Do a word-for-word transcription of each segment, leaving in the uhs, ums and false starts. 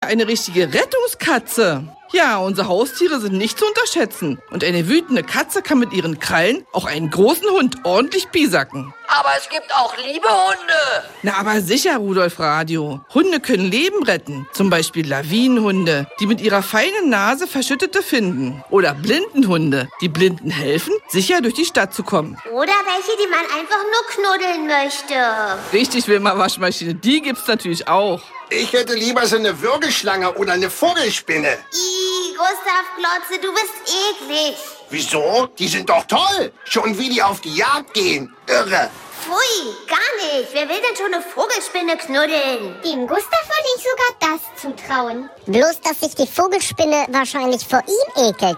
eine richtige Rettungskatze. Ja, unsere Haustiere sind nicht zu unterschätzen. Und eine wütende Katze kann mit ihren Krallen auch einen großen Hund ordentlich piesacken. Aber es gibt auch liebe Hunde. Na, aber sicher, Rudolf Radio. Hunde können Leben retten. Zum Beispiel Lawinenhunde, die mit ihrer feinen Nase Verschüttete finden. Oder Blindenhunde, die Blinden helfen, sicher durch die Stadt zu kommen. Oder welche, die man einfach nur knuddeln möchte. Richtig, Wilma Waschmaschine, die gibt's natürlich auch. Ich hätte lieber so eine Würgeschlange oder eine Vogelspinne. Ih, Gustav Klotze, du bist eklig. Wieso? Die sind doch toll. Schon wie die auf die Jagd gehen. Irre. Pfui, gar nicht. Wer will denn schon eine Vogelspinne knuddeln? Dem Gustav würde ich sogar das zutrauen. Bloß, dass sich die Vogelspinne wahrscheinlich vor ihm ekelt.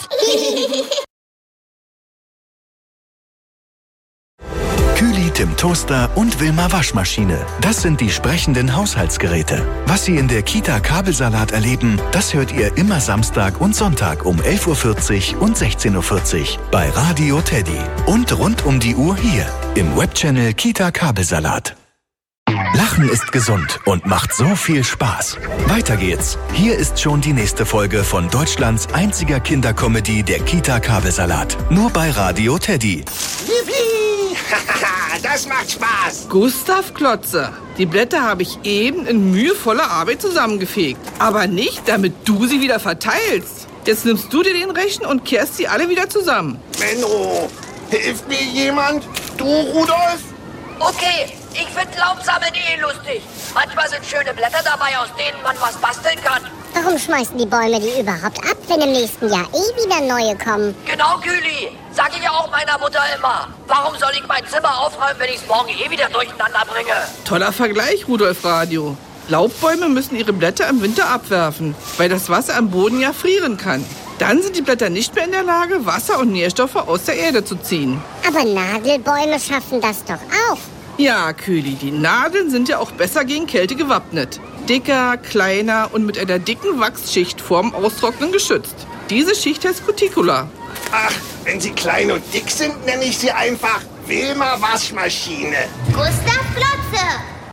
Kühli, Tim Toaster und Wilma Waschmaschine. Das sind die sprechenden Haushaltsgeräte. Was Sie in der Kita Kabelsalat erleben, das hört ihr immer Samstag und Sonntag um elf Uhr vierzig und sechzehn Uhr vierzig bei Radio Teddy. Und rund um die Uhr hier im Webchannel Kita Kabelsalat. Lachen ist gesund und macht so viel Spaß. Weiter geht's. Hier ist schon die nächste Folge von Deutschlands einziger Kindercomedy, der Kita Kabelsalat. Nur bei Radio Teddy. Yippie! Das macht Spaß. Gustav Klotze, die Blätter habe ich eben in mühevoller Arbeit zusammengefegt. Aber nicht, damit du sie wieder verteilst. Jetzt nimmst du dir den Rechen und kehrst sie alle wieder zusammen. Menno, hilft mir jemand? Du, Rudolf? Okay, ich finde Laubsammeln eh lustig. Manchmal sind schöne Blätter dabei, aus denen man was basteln kann. Warum schmeißen die Bäume die überhaupt ab, wenn im nächsten Jahr eh wieder neue kommen? Genau, Kühli. Sag ich ja auch meiner Mutter immer. Warum soll ich mein Zimmer aufräumen, wenn ich es morgen eh wieder durcheinander bringe? Toller Vergleich, Rudolf Radio. Laubbäume müssen ihre Blätter im Winter abwerfen, weil das Wasser am Boden ja frieren kann. Dann sind die Blätter nicht mehr in der Lage, Wasser und Nährstoffe aus der Erde zu ziehen. Aber Nadelbäume schaffen das doch auch. Ja, Kühli, die Nadeln sind ja auch besser gegen Kälte gewappnet. Dicker, kleiner und mit einer dicken Wachsschicht vorm Austrocknen geschützt. Diese Schicht heißt Cuticula. Ach, wenn sie klein und dick sind, nenne ich sie einfach Wilma Waschmaschine. Gustav Klotze.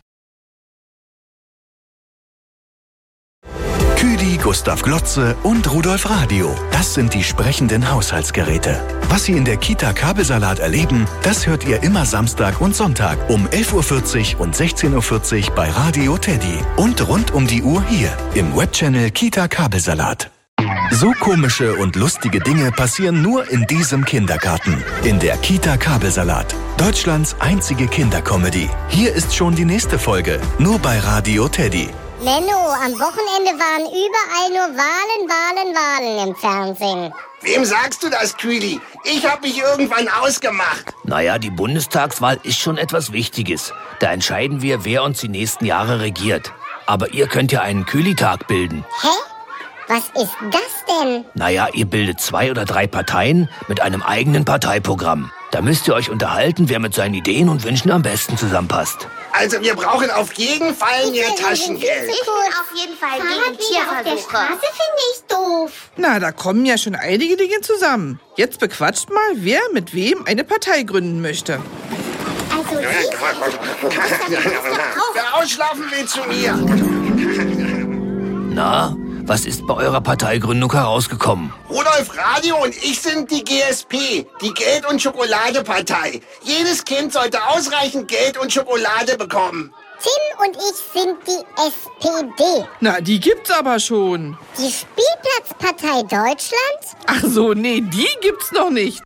Kühli, Gustav Glotze und Rudolf Radio. Das sind die sprechenden Haushaltsgeräte. Was Sie in der Kita Kabelsalat erleben, das hört ihr immer Samstag und Sonntag um elf Uhr vierzig und sechzehn Uhr vierzig bei Radio Teddy. Und rund um die Uhr hier im Webchannel Kita Kabelsalat. So komische und lustige Dinge passieren nur in diesem Kindergarten. In der Kita Kabelsalat. Deutschlands einzige Kindercomedy. Hier ist schon die nächste Folge. Nur bei Radio Teddy. Menno, am Wochenende waren überall nur Wahlen, Wahlen, Wahlen im Fernsehen. Wem sagst du das, Kühli? Ich hab mich irgendwann ausgemacht. Naja, die Bundestagswahl ist schon etwas Wichtiges. Da entscheiden wir, wer uns die nächsten Jahre regiert. Aber ihr könnt ja einen Kühli-Tag bilden. Hä? Was ist das denn? Naja, ihr bildet zwei oder drei Parteien mit einem eigenen Parteiprogramm. Da müsst ihr euch unterhalten, wer mit seinen Ideen und Wünschen am besten zusammenpasst. Also wir brauchen auf jeden Fall mehr Taschengeld. Ich bin auf jeden Fall gegen Tierversuche. Auf der Straße finde ich doof. Na, da kommen ja schon einige Dinge zusammen. Jetzt bequatscht mal, wer mit wem eine Partei gründen möchte. Also Wer ausschlafen will, zu mir. Na, was ist bei eurer Parteigründung herausgekommen? Rudolf Radio und ich sind die G S P, die Geld- und Schokoladepartei. Jedes Kind sollte ausreichend Geld und Schokolade bekommen. Tim und ich sind die S P D. Na, die gibt's aber schon. Die Spielplatzpartei Deutschlands? Ach so, nee, die gibt's noch nicht.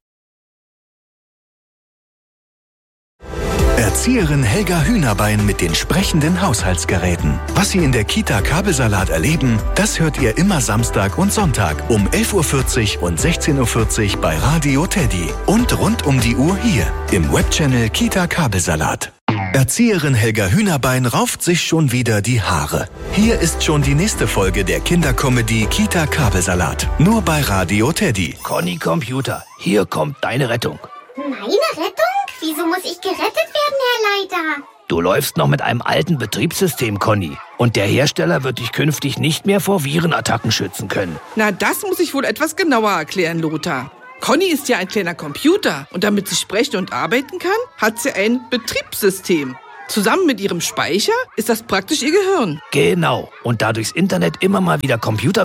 Erzieherin Helga Hühnerbein mit den sprechenden Haushaltsgeräten. Was Sie in der Kita Kabelsalat erleben, das hört ihr immer Samstag und Sonntag um elf Uhr vierzig und sechzehn Uhr vierzig bei Radio Teddy. Und rund um die Uhr hier im Webchannel Kita Kabelsalat. Erzieherin Helga Hühnerbein rauft sich schon wieder die Haare. Hier ist schon die nächste Folge der Kindercomedy Kita Kabelsalat. Nur bei Radio Teddy. Conny Computer, hier kommt deine Rettung. Meine Rettung? Wieso muss ich gerettet werden, Herr Leiter? Du läufst noch mit einem alten Betriebssystem, Conny. Und der Hersteller wird dich künftig nicht mehr vor Virenattacken schützen können. Na, das muss ich wohl etwas genauer erklären, Lothar. Conny ist ja ein kleiner Computer und damit sie sprechen und arbeiten kann, hat sie ein Betriebssystem. Zusammen mit ihrem Speicher ist das praktisch ihr Gehirn. Genau. Und da durchs Internet immer mal wieder Computer